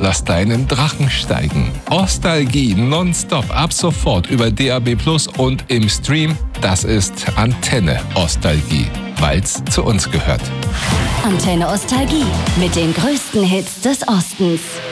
Lass deinen Drachen steigen. Ostalgie nonstop ab sofort über DAB+ und im Stream. Das ist Antenne Ostalgie, weil's zu uns gehört. Antenne Ostalgie mit den größten Hits des Ostens.